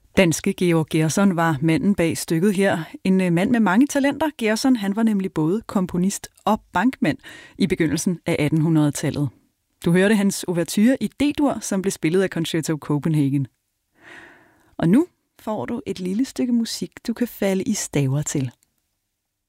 Danske Georg Gerson var manden bag stykket her. En mand med mange talenter. Gerson, han var nemlig både komponist og bankmand i begyndelsen af 1800-tallet. Du hørte hans ouverture i D-dur, som blev spillet af Concerto Copenhagen. Og nu får du et lille stykke musik, du kan falde i staver til.